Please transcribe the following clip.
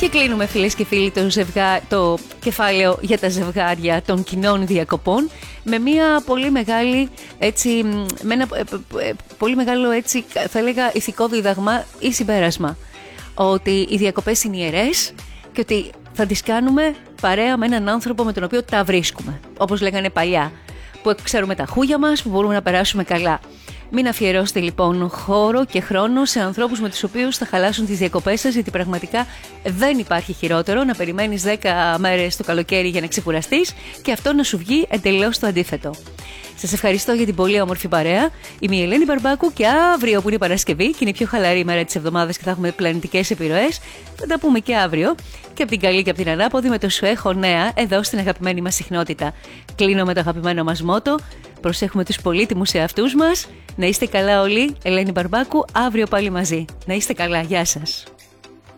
Και κλείνουμε, φίλες και φίλοι, το κεφάλαιο για τα ζευγάρια των κοινών διακοπών με μια πολύ μεγάλη, έτσι, με ένα πολύ μεγάλο, έτσι, θα έλεγα, ηθικό δίδαγμα ή συμπέρασμα. Ότι οι διακοπές είναι ιερές και ότι θα τις κάνουμε παρέα με έναν άνθρωπο με τον οποίο τα βρίσκουμε. Όπως λέγανε παλιά, που ξέρουμε τα χούγια μας, που μπορούμε να περάσουμε καλά. Μην αφιερώσετε λοιπόν χώρο και χρόνο σε ανθρώπους με τους οποίους θα χαλάσουν τις διακοπές σας, γιατί πραγματικά δεν υπάρχει χειρότερο να περιμένεις 10 μέρες το καλοκαίρι για να ξεκουραστείς και αυτό να σου βγει εντελώς το αντίθετο. Σας ευχαριστώ για την πολύ όμορφη παρέα. Είμαι η Ελένη Μπαρμπάκου και αύριο, που είναι Παρασκευή και είναι η πιο χαλαρή ημέρα της εβδομάδας και θα έχουμε πλανητικές επιρροές, θα τα πούμε και αύριο. Και από την καλή και από την ανάποδη με το Σου έχω νέα εδώ στην αγαπημένη μας συχνότητα. Κλείνω με το αγαπημένο μας μότο. Προσέχουμε τους πολύτιμους εαυτούς μας. Να είστε καλά όλοι. Ελένη Μπαρμπάκου, αύριο πάλι μαζί. Να είστε καλά. Γεια σας.